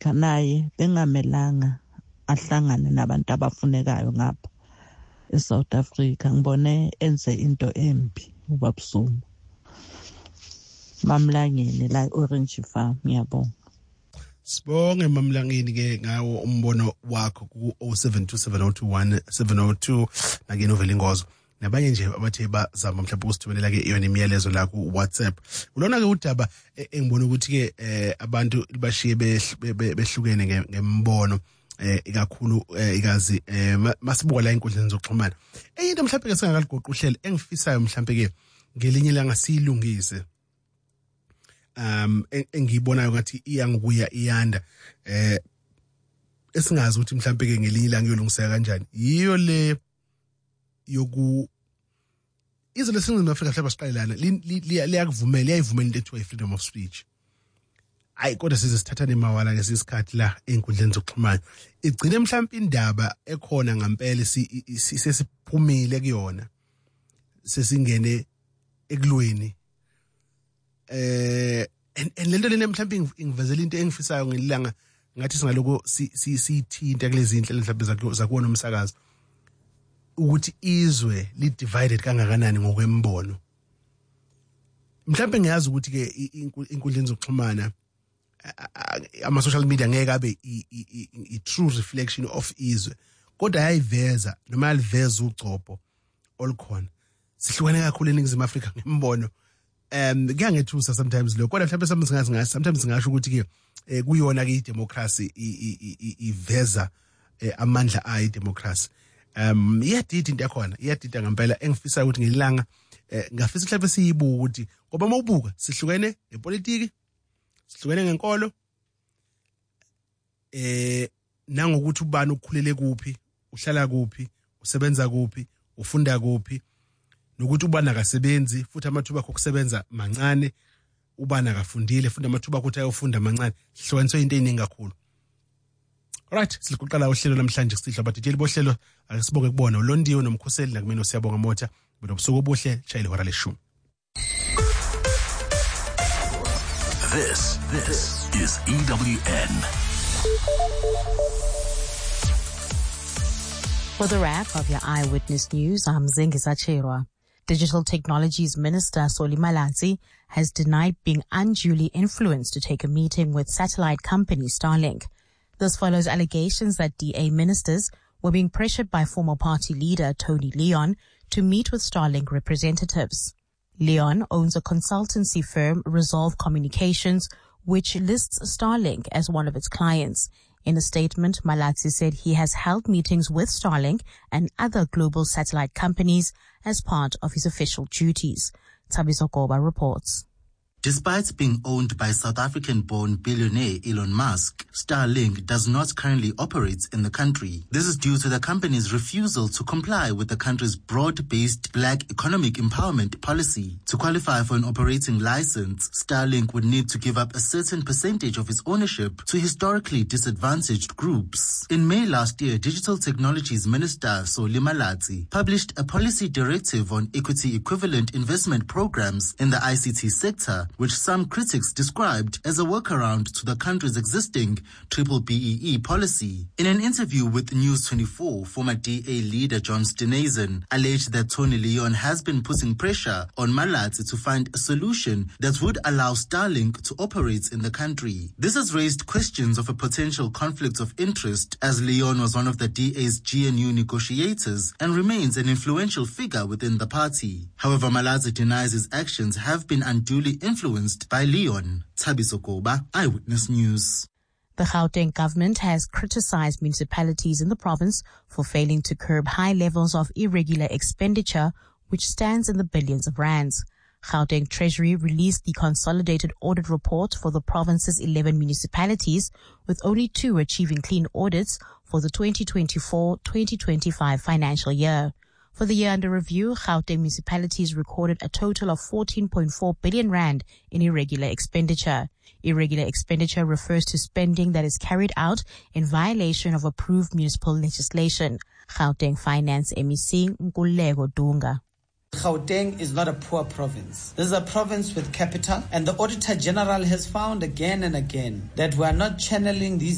Africa naye bengamelanga ahlangane nabantu abafunekayo ngapha eSouth Africa. Ngibone enze into embi ubabusuku. Mamlangeni la Orange Farm, ngiyabonga. Sibonge Mamlangeni ke ngawo umbono wakho ku 0727021702 nakeni ovela ingozo. Nabanye nje abathe bazama mhlawumbe ukusithumelela ke yona imiyalezo la ku WhatsApp. Ulona ke udaba engibona ukuthi ke abantu bashiye behlukene ngembono ikakhulu ikazi masibuka la inkundleni zokuxhumana. Into mhlawumbe ke singakaligoqa uhlelo engifisayo mhlawumbe ke ngelinye langa silungise. Engiyibonayo ngathi iyangukuya iyanda esingazi ukuthi mhlawumbe ke ngelinye ilanga iyolungiseka kanjani yiyo le yoku izwe leSingizimu Afrika mhlawumbe siqalelana liyakuvumela liyayivumela into ethiwa freedom of speech. Hayi kodwa sizithathane mawala ngesikhathi la einkundleni zokuxhumana igcine mhlawumbe indaba ekhona ngempela sesiphumile kuyona sesingene ekulweni lento lena mhlawumbe ingivezela into engifisayo ngelanga ngathi singaloko sithinta kulezi inhlelo mhlawumbe zakuwona umsakazo ukuthi izwe li divided kangakanani ngokwembono. Mhlawumbe ngiyazi ukuthi ke inkundleni zokuxhumana ama social media ngeke abe i true reflection of izwe kodwa ayiveza noma aliveza ugcobo olukhona. Sihlukene kakhulu eNingizimu Afrika ngembono. Kuyangethusa sometimes lo kodwa mhlawumbe sometimes ngisho ukuthi ke kuyona ke idemocracy iveza amandla ayi democracy. Iyadida into yakhona iyadida ngempela engifisa ukuthi ngelanga ngafisa mhlawumbe siyibuka ukuthi ngoba mawubuka sihlukene epolitiki sihlukene ngenkolo nangokuthi ubani ukukhulele kuphi uhlala kuphi usebenza kuphi ufunda kuphi nokuthi ubani akasebenzi futhi amathuba akho okusebenza mancane ubani akafundile futhi amathuba ukuthi ayofunda mancane sihlukaniswe into eyiningi kakhulu. Alright, siliqala uhlelo namhlanje sihlala abatheteli bohlelo akasibonge kubona uLondiwe nomkhuseli nakumina siyabonga motha bobusuku obuhle chayile hora leshumi. This is EWN. For the wrap of your Eyewitness News, I'm Zingisa Cherwa. Digital Technologies Minister Solly Malatsi has denied being unduly influenced to take a meeting with satellite company Starlink. This follows allegations that DA ministers were being pressured by former party leader Tony Leon to meet with Starlink representatives. Leon owns a consultancy firm, Resolve Communications, which lists Starlink as one of its clients. In a statement, Malatsi said he has held meetings with Starlink and other global satellite companies as part of his official duties. Thabiso Goba reports. Despite being owned by South African-born billionaire Elon Musk, Starlink does not currently operate in the country. This is due to the company's refusal to comply with the country's broad-based Black economic empowerment policy. To qualify for an operating license, Starlink would need to give up a certain percentage of its ownership to historically disadvantaged groups. In May last year, Digital Technologies Minister Solly Malatsi published a policy directive on equity-equivalent investment programs in the ICT sector, which some critics described as a workaround to the country's existing BBBEE policy. In an interview with News 24, former DA leader John Steenhuisen alleged that Tony Leon has been putting pressure on Malatsi to find a solution that would allow Starlink to operate in the country. This has raised questions of a potential conflict of interest, as Leon was one of the DA's GNU negotiators and remains an influential figure within the party. However, Malatsi denies his actions have been unduly influenced by Leon. Thabiso Goba, Eyewitness News. The Gauteng government has criticized municipalities in the province for failing to curb high levels of irregular expenditure, which stands in the billions of rands. Gauteng Treasury released the consolidated audit report for the province's 11 municipalities, with only 2 achieving clean audits for the 2024-2025 financial year. For the year under review, Gauteng municipalities recorded a total of 14.4 billion rand in irregular expenditure. Irregular expenditure refers to spending that is carried out in violation of approved municipal legislation. Gauteng Finance MEC Nkululeko Dunga. Gauteng is not a poor province. This is a province with capital, and the Auditor General has found again and again that we are not channeling these